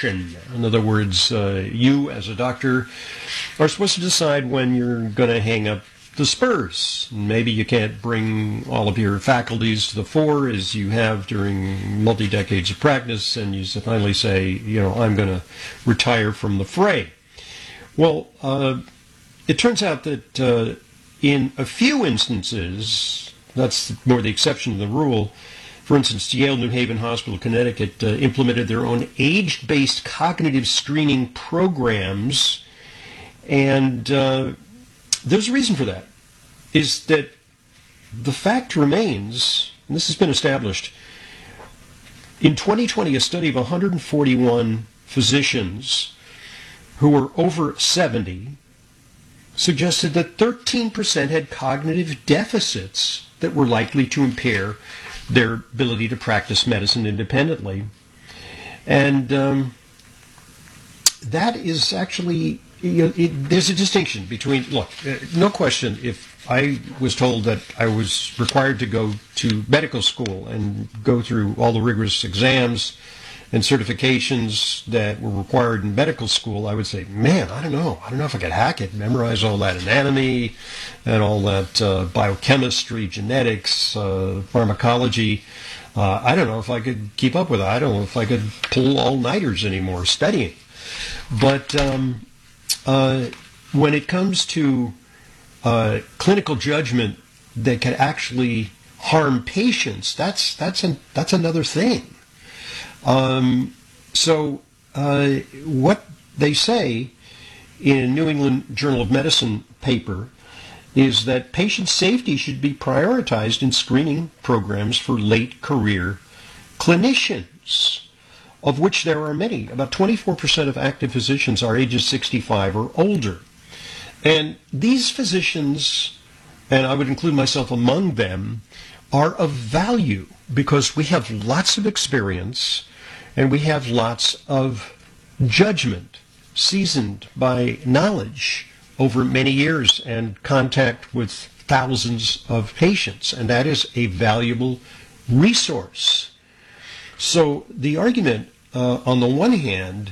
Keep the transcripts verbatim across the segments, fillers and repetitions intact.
discretion. In other words, uh, you as a doctor are supposed to decide when you're going to hang up the spurs. Maybe you can't bring all of your faculties to the fore as you have during multi-decades of practice, and you finally say, you know, I'm going to retire from the fray. Well, uh, it turns out that uh, in a few instances, that's more the exception than the rule. For instance, Yale New Haven Hospital, Connecticut, uh, implemented their own age-based cognitive screening programs, and uh, there's a reason for that, is that the fact remains, and this has been established, in twenty twenty, a study of one hundred forty-one physicians who were over seventy suggested that thirteen percent had cognitive deficits that were likely to impair their ability to practice medicine independently. And um, that is actually, you know, it, there's a distinction between, look, uh, no question, if I was told that I was required to go to medical school and go through all the rigorous exams and certifications that were required in medical school, I would say, man, I don't know. I don't know if I could hack it, memorize all that anatomy and all that uh, biochemistry, genetics, uh, pharmacology. Uh, I don't know if I could keep up with it. I don't know if I could pull all-nighters anymore studying. But um, uh, when it comes to uh, clinical judgment that can actually harm patients, that's that's an, that's another thing. Um, so uh, what they say in a New England Journal of Medicine paper is that patient safety should be prioritized in screening programs for late career clinicians, of which there are many. About twenty-four percent of active physicians are ages sixty-five or older. And these physicians, and I would include myself among them, are of value because we have lots of experience and we have lots of judgment, seasoned by knowledge over many years and contact with thousands of patients, and that is a valuable resource. So the argument, uh, on the one hand,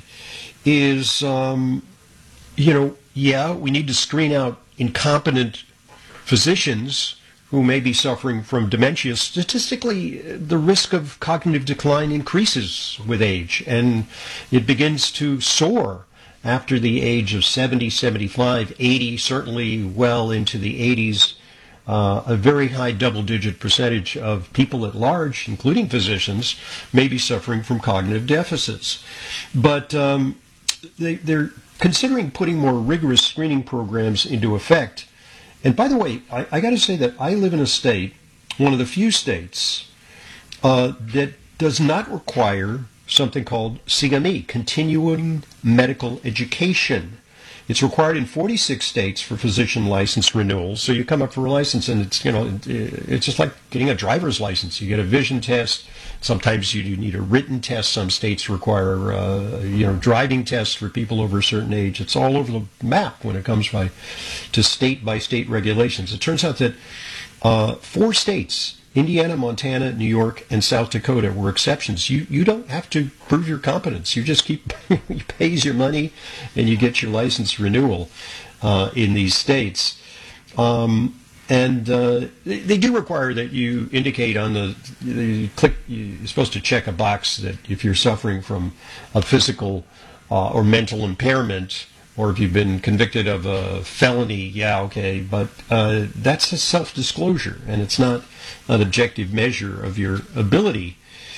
is, um, you know, yeah, we need to screen out incompetent physicians who may be suffering from dementia. Statistically, the risk of cognitive decline increases with age, and it begins to soar after the age of seventy, seventy-five, eighty, certainly well into the eighties. Uh, a very high double-digit percentage of people at large, including physicians, may be suffering from cognitive deficits. But um, they, they're considering putting more rigorous screening programs into effect. And by the way, I, I got to say that I live in a state, one of the few states, uh, that does not require something called C M E, Continuing Medical Education. It's required in forty-six states for physician license renewals. So you come up for a license, and it's, you know, it's just like getting a driver's license. You get a vision test. Sometimes you do need a written test. Some states require, uh, you know, driving tests for people over a certain age. It's all over the map when it comes by to state-by-state regulations. It turns out that uh, four states, Indiana, Montana, New York, and South Dakota, were exceptions. You you don't have to prove your competence. You just keep you pays your money, and you get your license renewal uh, in these states. Um, and uh, they, they do require that you indicate on the, the click. You're supposed to check a box that if you're suffering from a physical uh, or mental impairment, or if you've been convicted of a felony, yeah, okay, but uh, that's a self-disclosure, and it's not an objective measure of your ability.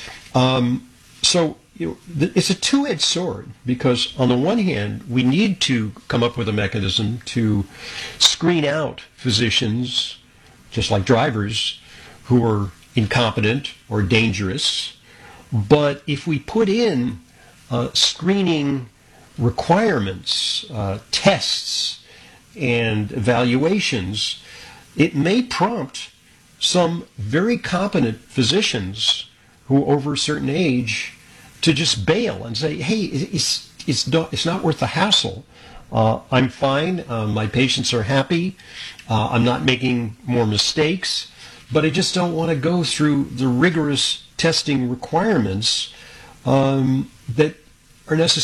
Um, so you know, th- it's a two-edged sword, because on the one hand, we need to come up with a mechanism to screen out physicians, just like drivers, who are incompetent or dangerous. But if we put in uh, screening requirements, uh, tests, and evaluations, it may prompt some very competent physicians who are over a certain age to just bail and say, hey, it's, it's, not, it's not worth the hassle. Uh, I'm fine. Uh, my patients are happy. Uh, I'm not making more mistakes, but I just don't want to go through the rigorous testing requirements um, that are necessary